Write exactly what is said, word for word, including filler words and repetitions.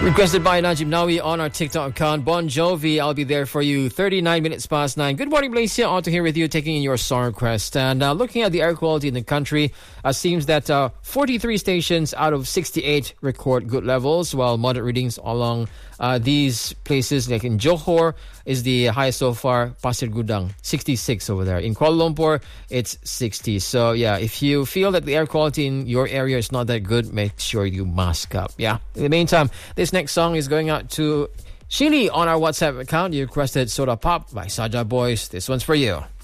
Requested by Najib Nawi on our TikTok account. Bon Jovi, I'll be there for you. thirty-nine minutes past nine. Good morning, Malaysia. On to here with you, taking in your song request. And uh, looking at the air quality in the country, uh, seems that uh, forty-three stations out of sixty-eight record good levels, while moderate readings along uh, these places, like in Johor, is the highest so far. Pasir Gudang, sixty-six over there. In Kuala Lumpur, it's sixty. So, yeah, if you feel that the air quality in your area is not that good, make sure you mask up. Yeah. In the meantime, this next song is going out to Shili on our WhatsApp account. You requested Soda Pop by Saja Boys. This one's for you.